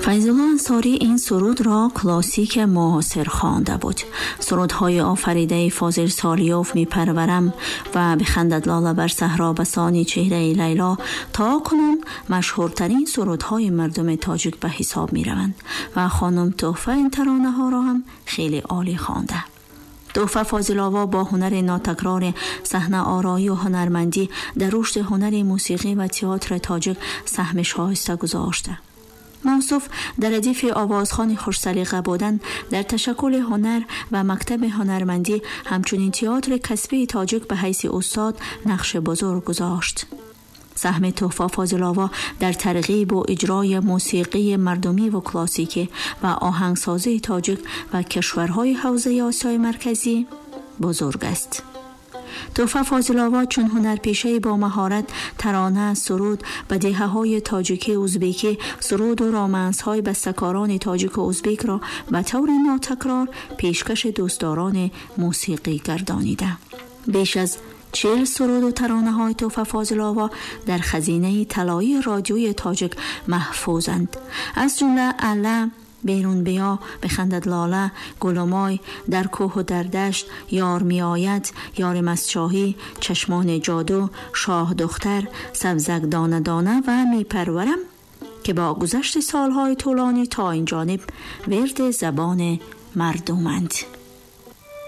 فیض‌الله انصاری این سرود را کلاسیک معاصر خوانده بود. سرودهای آفریده فاضل سالیوف میپرورم و بخندد لاله بر صحرا بسانی چهره لیلا تا کنون مشهورترین سرودهای مردم تاجیک به حساب میروند و خانم تحفه این ترانه ها را هم خیلی عالی خوانده. تحفه فاضل‌آوا با هنر ناتکرار صحنه آرایی و هنرمندی در رشد هنر موسیقی و تئاتر تاجیک سهم شایسته گذاشته. موصوف در ردیف آوازخوان خوش سلیقه بودن، در تشکل هنر و مکتب هنرمندی همچنین تئاتر کسبی تاجیک به حیث استاد نقش بزرگ گذاشت. سهم تحفه فاضل‌آوا در ترغیب و اجرای موسیقی مردمی و کلاسیکی و آهنگسازی تاجیک و کشورهای حوزه آسیای مرکزی بزرگ است. تحفه فاضل‌آوا چون هنرپیشه با مهارت ترانه، سرود، بدیهه‌های تاجیکی ازبکی، سرود و رامنس‌های بسته‌کاران تاجیک و ازبک را به طور ناتکرار پیشکش دوستداران موسیقی گردانیده. بیش از 40 سرود و ترانه های تحفه فاضل‌آوا در خزینه طلایی رادیوی تاجیک محفوظند، از جمله اله، بیرون بیا، بخندد لاله، گلمای، در کوه و در دشت، یار می آید، یار مستشاهی، چشمان جادو، شاه دختر، سبزک دانه دانه و می پرورم که با گذشت سالهای طولانی تا این جانب ورد زبان مردمند.